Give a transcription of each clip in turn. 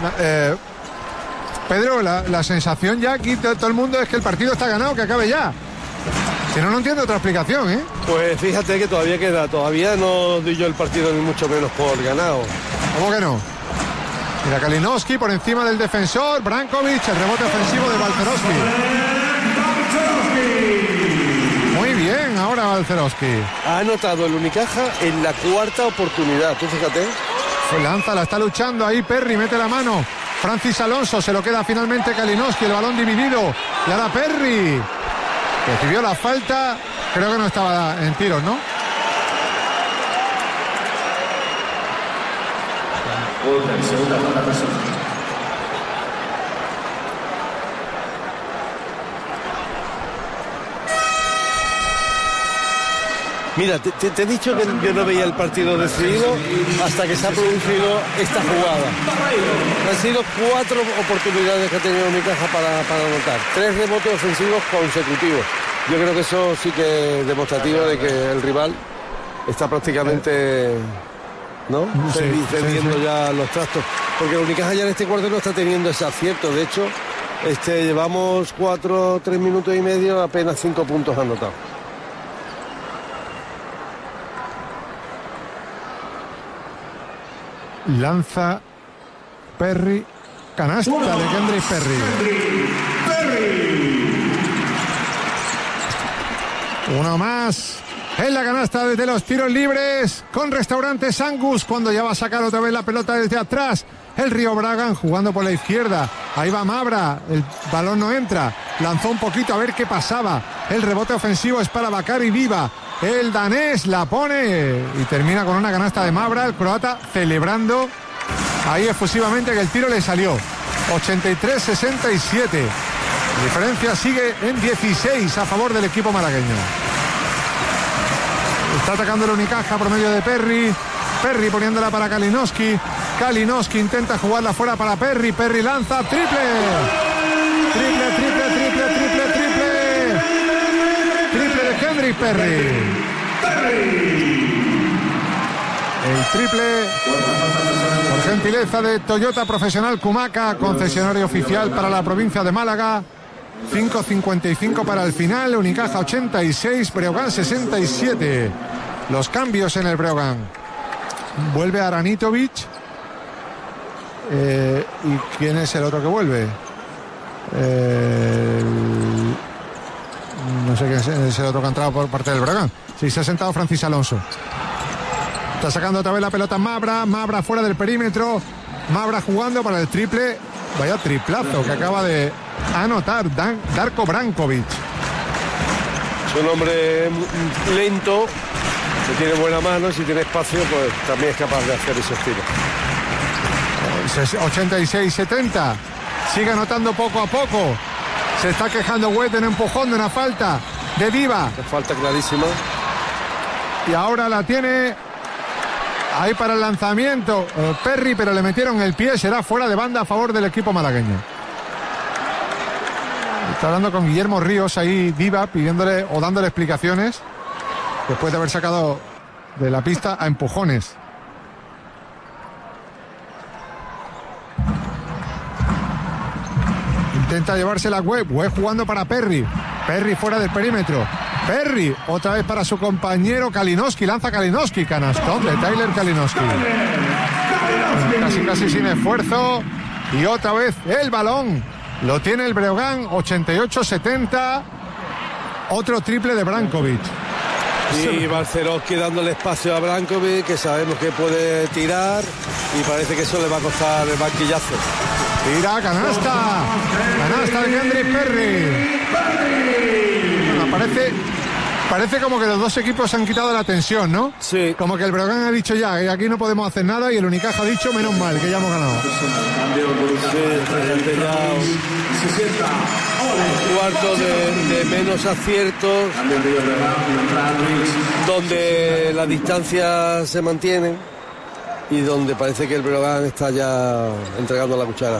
Pedro, la sensación ya aquí todo el mundo es que el partido está ganado, que acabe ya. Si no, no entiendo otra explicación, ¿eh? Pues fíjate que todavía queda, todavía no doy yo el partido ni mucho menos por ganado. ¿Cómo que no? Mira, Kalinowski por encima del defensor, Brankovic, el rebote ofensivo de Balcerowski. Muy bien, ahora Balcerowski. Ha anotado el Unicaja en la cuarta oportunidad, tú fíjate. Lanza, la está luchando ahí Perry, mete la mano. Francis Alonso, se lo queda finalmente Kalinowski, el balón dividido. Y ahora Perry. Recibió la falta, creo que no estaba en tiros, ¿no? Segunda falta personal. Mira, te he dicho que yo no veía el partido decidido hasta que se ha producido esta jugada. Han sido 4 oportunidades que ha tenido Unicaja para anotar. 3 rebotes ofensivos consecutivos. Yo creo que eso sí que es demostrativo de que el rival está prácticamente, ¿no? Cediendo ya los trastos. Porque el Unicaja ya en este cuarto no está teniendo ese acierto. De hecho, llevamos 3 minutos y medio, apenas 5 puntos anotados. Lanza Perry, canasta de Kendrick Perry. Uno más en la canasta desde los tiros libres con Restaurantes Angus, cuando ya va a sacar otra vez la pelota desde atrás. El Río Bragán jugando por la izquierda. Ahí va Mabra, el balón no entra. Lanzó un poquito a ver qué pasaba. El rebote ofensivo es para Bakary Viva. El danés la pone y termina con una canasta de Mabra, el croata celebrando ahí efusivamente que el tiro le salió. 83-67. La diferencia sigue en 16 a favor del equipo malagueño. Está atacando el Unicaja por medio de Perry. Perry poniéndola para Kalinowski. Kalinowski intenta jugarla fuera para Perry. Perry lanza, triple. Triple de Kendrick Perry. El triple por gentileza de Toyota Profesional Kumaca, concesionario oficial para la provincia de Málaga. 5:55 para el final. Unicaja 86, Breogán 67. Los cambios en el Breogán. Vuelve Aranitovic. ¿Y quién es el otro que vuelve? No sé quién es el otro que ha entrado por parte del Breogán. Sí, se ha sentado Francis Alonso. Está sacando otra vez la pelota Mabra fuera del perímetro. Mabra jugando para el triple. Vaya triplazo que acaba de anotar Darko Brankovic. Es un hombre lento, que tiene buena mano, si tiene espacio, pues también es capaz de hacer esos tiros. 86-70. Sigue anotando poco a poco. Se está quejando Wet en empujón de una falta de Viva. Una falta clarísima. Y ahora la tiene ahí para el lanzamiento Perry, pero le metieron el pie. Será fuera de banda a favor del equipo malagueño. Está hablando con Guillermo Ríos ahí Viva, pidiéndole o dándole explicaciones después de haber sacado de la pista a empujones. Intenta llevársela Webb jugando para Perry. Perry fuera del perímetro. Perry otra vez para su compañero Kalinowski. Lanza Kalinowski. Canastón de Tyler Kalinowski. Casi sin esfuerzo. Y otra vez el balón. Lo tiene el Breogán. 88-70. Otro triple de Brankovic. Y Balcerowski dándole espacio a Brankovic, que sabemos que puede tirar. Y parece que eso le va a costar el banquillazo. Tira, canasta de Kendrick Perry. Bueno, parece como que los dos equipos han quitado la tensión, ¿no? Sí. Como que el Breogán ha dicho ya, aquí no podemos hacer nada, y el Unicaja ha dicho menos mal, que ya hemos ganado. Un cuarto de menos aciertos, donde la distancia se mantiene y donde parece que el Breogán está ya entregando la cuchara.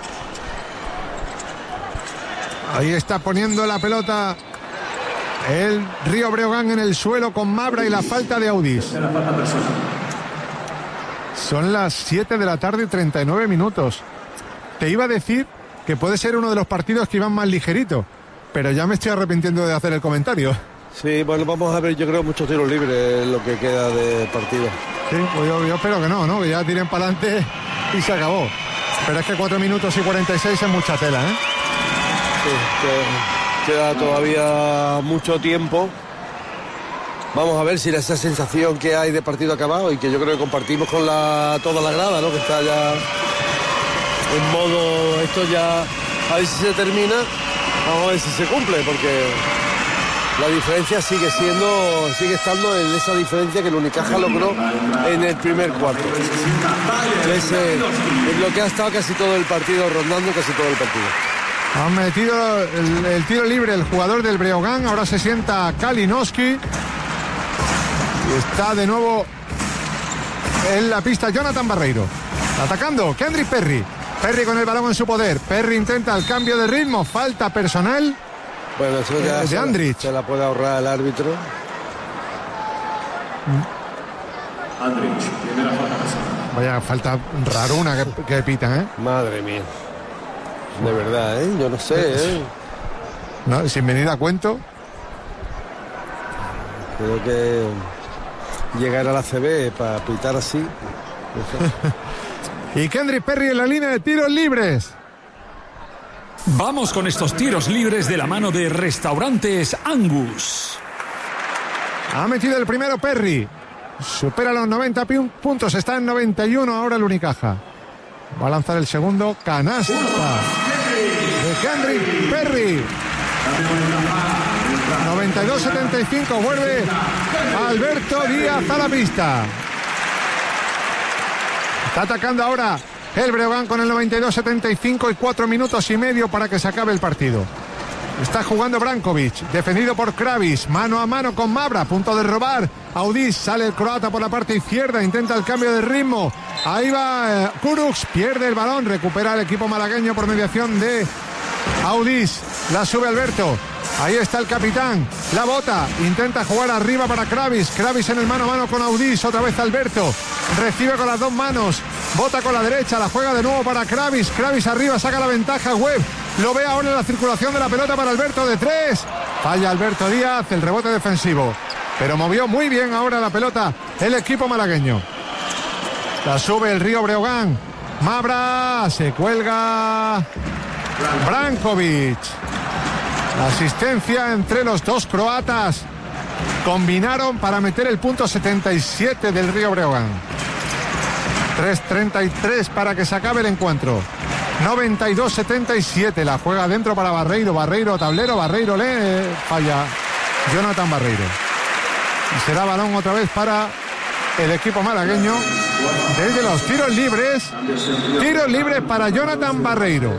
Ahí está poniendo la pelota el Río Breogán en el suelo con Mabra y la falta de Audis. Son las 7 de la tarde y 39 minutos. te iba a decir que puede ser uno de los partidos que iban más ligeritos, pero ya me estoy arrepintiendo de hacer el comentario. Sí, bueno, vamos a ver, yo creo muchos tiros libres lo que queda de partido. Sí, pues yo espero que no, que ya tiren para adelante y se acabó. Pero es que 4 minutos y 46 es mucha tela, ¿eh? Sí, queda todavía mucho tiempo. Vamos a ver si esa sensación que hay de partido acabado y que yo creo que compartimos con toda la grada, ¿no? Que está ya en modo, esto ya, a ver si se termina, vamos a ver si se cumple, porque la diferencia sigue estando en esa diferencia que el Unicaja logró en el primer cuarto. Es lo que ha estado casi todo el partido, rondando casi todo el partido. Han metido el tiro libre el jugador del Breogán, ahora se sienta Kalinowski. Y está de nuevo en la pista Jonathan Barreiro. Atacando Kendrick Perry. Perry con el balón en su poder. Perry intenta el cambio de ritmo. Falta personal. Bueno, eso ya de Andrich. Se la puede ahorrar el árbitro. Andrich, primera falta personal. Vaya falta raruna que pitan, ¿eh? Madre mía. De verdad, ¿eh? Yo no sé, ¿eh? No, sin venir a cuento. Creo que llegar a la CB para pitar así. No sé. Y Kendrick Perry en la línea de tiros libres. Vamos con estos tiros libres de la mano de Restaurantes Angus. Ha metido el primero Perry. Supera los 90 puntos. Está en 91 ahora el Unicaja. Va a lanzar el segundo. Canasta de Kendrick Perry. 92-75. Vuelve Alberto Díaz a la pista. Está atacando ahora el Breogán con el 92-75 y 4 minutos y medio para que se acabe el partido. Está jugando Brankovic, defendido por Kravis, mano a mano con Mabra, a punto de robar. Audis, sale el croata por la parte izquierda, intenta el cambio de ritmo. Ahí va Kurucs, pierde el balón, recupera el equipo malagueño por mediación de Audis. La sube Alberto. Ahí está el capitán, la bota, intenta jugar arriba para Kravis. Kravis en el mano a mano con Audis, otra vez Alberto. Recibe con las dos manos, bota con la derecha, la juega de nuevo para Kravis. Kravis arriba, saca la ventaja, Webb. Lo ve ahora en la circulación de la pelota para Alberto de 3. Falla Alberto Díaz, el rebote defensivo. Pero movió muy bien ahora la pelota el equipo malagueño. La sube el Río Breogán. Mabra, se cuelga Brankovic. La asistencia entre los dos croatas. Combinaron para meter el punto 77 del Río Breogán. 3:33 para que se acabe el encuentro. 92-77. La juega adentro para Barreiro. Barreiro tablero. Barreiro le falla Jonathan Barreiro. Y será balón otra vez para el equipo malagueño. Desde los tiros libres. Tiros libres para Jonathan Barreiro.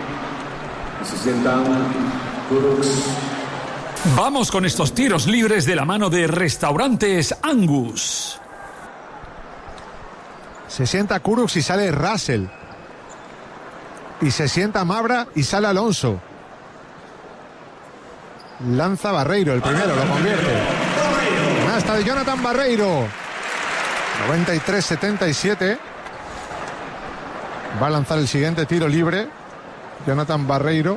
Vamos con estos tiros libres de la mano de Restaurantes Angus. Se sienta Kurucs y sale Russell. Y se sienta Mabra y sale Alonso. Lanza Barreiro, el primero, lo convierte. Canasta de Jonathan Barreiro. 93-77. Va a lanzar el siguiente tiro libre. Jonathan Barreiro.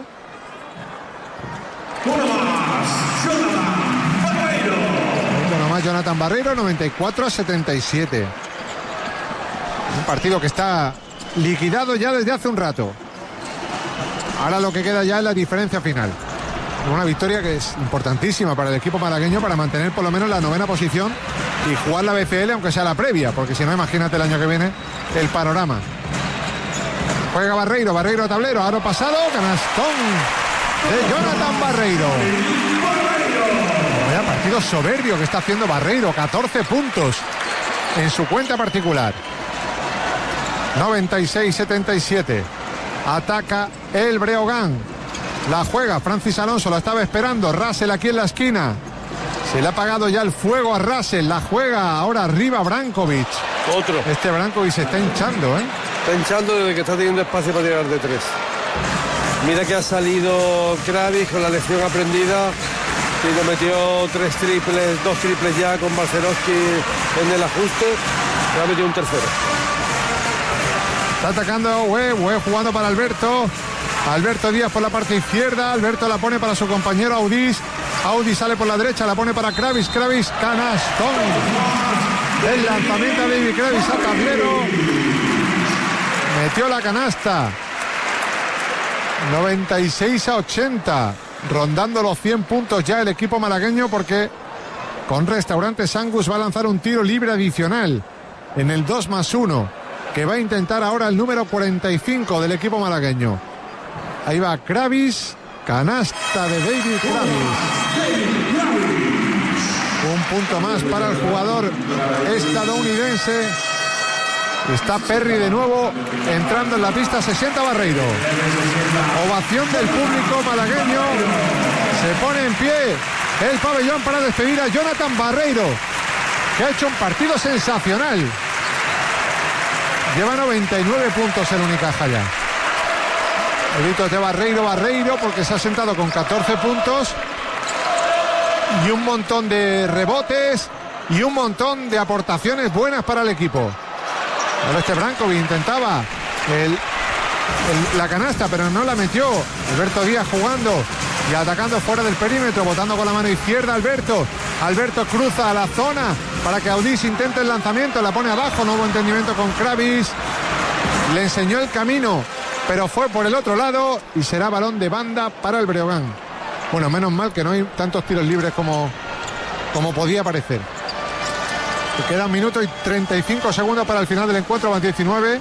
Uno más Jonathan Barreiro, 94-77. Un partido que está liquidado ya desde hace un rato. Ahora lo que queda ya es la diferencia final. Una victoria que es importantísima para el equipo malagueño para mantener por lo menos la 9ª posición y jugar la BCL, aunque sea la previa, porque si no, imagínate el año que viene el panorama. Juega Barreiro, Barreiro a tablero, aro pasado, canastón de Jonathan Barreiro. Vaya partido soberbio que está haciendo Barreiro, 14 puntos en su cuenta particular. 96-77. Ataca el Breogán. La juega Francis Alonso, la estaba esperando. Russell aquí en la esquina. Se le ha apagado ya el fuego a Russell. La juega ahora arriba Brankovic. Otro. Este Brankovic se está hinchando, ¿eh? Está hinchando desde que está teniendo espacio para tirar de 3. Mira que ha salido Kravis con la lección aprendida. Y le metió 2 triples ya con Barcerovski en el ajuste. Le ha metido un tercero. Está atacando Hue jugando para Alberto. Alberto Díaz por la parte izquierda. Alberto la pone para su compañero Audis. Audis sale por la derecha, la pone para Kravis. Kravis, canastón. El lanzamiento de David Kravis a tablero. Metió la canasta. 96-80. Rondando los 100 puntos ya el equipo malagueño, porque con Restaurantes Angus va a lanzar un tiro libre adicional en el 2+1, que va a intentar ahora el número 45 del equipo malagueño. Ahí va Kravis, canasta de David Kravis. Un punto más para el jugador estadounidense. Está Perry de nuevo entrando en la pista. 60 Barreiro. Ovación del público malagueño. Se pone en pie el pabellón para despedir a Jonathan Barreiro, que ha hecho un partido sensacional. Lleva 99 puntos el Unicaja ya. Gritos de Barreiro, porque se ha sentado con 14 puntos y un montón de rebotes y un montón de aportaciones buenas para el equipo. Este Brankovic intentaba la canasta, pero no la metió. Alberto Díaz jugando y atacando fuera del perímetro, botando con la mano izquierda Alberto. Alberto cruza a la zona para que Audis intente el lanzamiento, la pone abajo, no hubo entendimiento con Kravis. Le enseñó el camino, pero fue por el otro lado y será balón de banda para el Breogán. Bueno, menos mal que no hay tantos tiros libres como podía parecer. Queda 1 minuto y 35 segundos para el final del encuentro, van 19.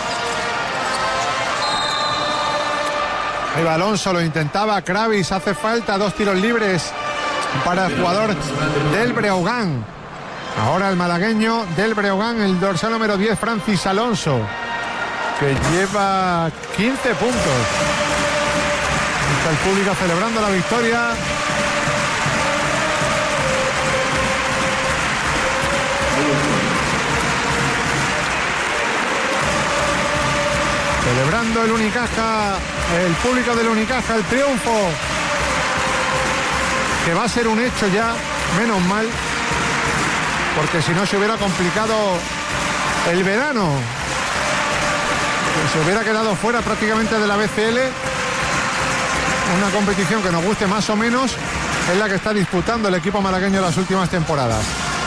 Ahí va Alonso, lo intentaba Kravis, hace falta 2 tiros libres para el jugador del Breogán. Ahora el malagueño del Breogán, el dorsal número 10, Francis Alonso, que lleva 15 puntos. Está el público celebrando la victoria. Celebrando el Unicaja, el público del Unicaja, el triunfo, que va a ser un hecho ya, menos mal, porque si no se hubiera complicado el verano. Se hubiera quedado fuera prácticamente de la BCL, una competición que nos guste más o menos, es la que está disputando el equipo malagueño las últimas temporadas.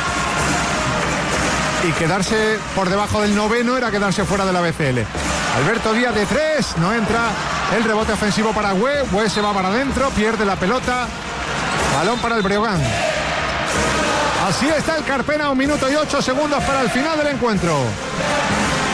Y quedarse por debajo del 9º era quedarse fuera de la BCL. Alberto Díaz de 3, no entra. El rebote ofensivo para Hue se va para adentro, pierde la pelota. Balón para el Breogán. Así está el Carpena, 1 minuto y 8 segundos para el final del encuentro.